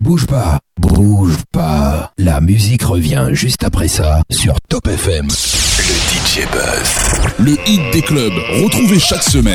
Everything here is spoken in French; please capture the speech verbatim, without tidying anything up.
Bouge pas, bouge pas. La musique revient juste après ça sur Top F M. Le D J Buzz. Le hit des clubs, retrouvez chaque semaine.